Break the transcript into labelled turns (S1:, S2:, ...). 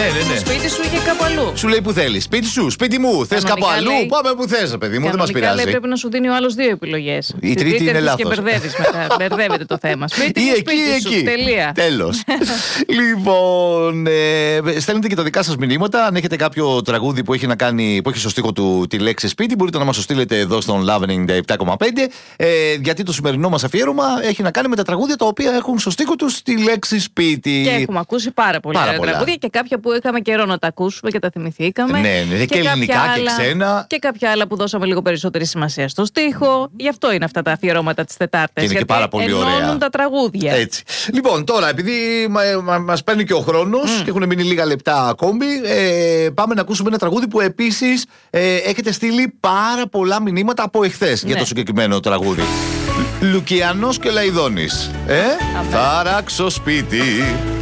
S1: Ναι.
S2: Σπίτι σου ή και κάπου αλλού.
S1: Σου λέει που θέλει. Σπίτι σου, σπίτι μου. Θε κάπου αλλού. Πάμε που θε, παιδί μου, δεν μα πειράζει.
S2: Λέει πρέπει να σου δίνει ο άλλος δύο επιλογές.
S1: Η τρίτη είναι λάθος.
S2: Και μπερδεύεις μετά. Μπερδεύεται το θέμα. Σπίτι
S1: Ή
S2: μου, σπίτι
S1: εκεί.
S2: σου. Τελεία.
S1: Τέλος. Λοιπόν, στέλνετε και τα δικά σας μηνύματα. Αν έχετε κάποιο τραγούδι που έχει να κάνει, που έχει στο στίχο του τη λέξη σπίτι, μπορείτε να μας το στείλετε εδώ στον Love 97,5. Γιατί το σημερινό μας αφιέρωμα έχει να κάνει με τα τραγούδια τα οποία έχουν στο στίχο τους τη λέξη σπίτι.
S2: Και έχουμε ακούσει πάρα πολλά τραγούδια και κάποια που είχαμε καιρό να τα ακούσουμε και τα θυμηθήκαμε.
S1: Ναι, και ελληνικά και ξένα.
S2: Και κάποια άλλα που δώσαμε λίγο περισσότερη σημασία στο στίχο. Γι' αυτό είναι αυτά τα αφιερώματα τις Τετάρτες.
S1: Είναι και πάρα πολύ ωραία.
S2: Ενώνουν τα τραγούδια.
S1: Έτσι. Λοιπόν, τώρα, επειδή μας παίρνει και ο χρόνος και έχουν μείνει λίγα λεπτά ακόμη, πάμε να ακούσουμε ένα τραγούδι που επίσης έχετε στείλει πάρα πολλά μηνύματα από εχθές για το συγκεκριμένο τραγούδι. Λουκιανός και Λαϊδόνης. Θα ράξω σπίτι.